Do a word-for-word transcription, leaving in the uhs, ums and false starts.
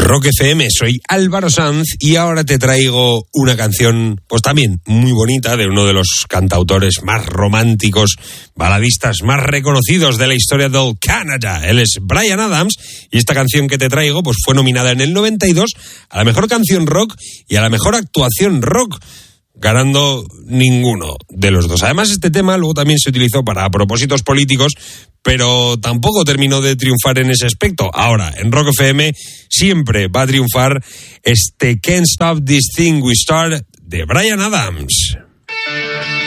Rock F M, soy Álvaro Sanz y ahora te traigo una canción, pues también muy bonita, de uno de los cantautores más románticos, baladistas más reconocidos de la historia del Canadá. Él es Bryan Adams y esta canción que te traigo pues fue nominada en el noventa y dos a la mejor canción rock y a la mejor actuación rock, ganando ninguno de los dos. Además, este tema luego también se utilizó para propósitos políticos, pero tampoco terminó de triunfar en ese aspecto. Ahora, en Rock F M siempre va a triunfar este Can't Stop This Thing We Start de Bryan Adams.